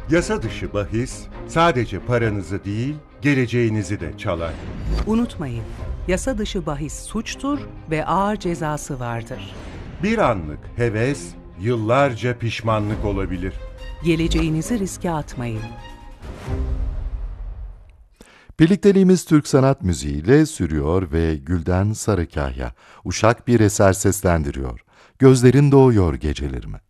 Yasa dışı bahis sadece paranızı değil, geleceğinizi de çalar. Unutmayın, yasa dışı bahis suçtur ve ağır cezası vardır. Bir anlık heves, yıllarca pişmanlık olabilir. Geleceğinizi riske atmayın. Birlikteliğimiz Türk sanat müziğiyle sürüyor ve Gülden Sarıkaya, Uşak bir eser seslendiriyor. Gözlerin doğuyor gecelerime.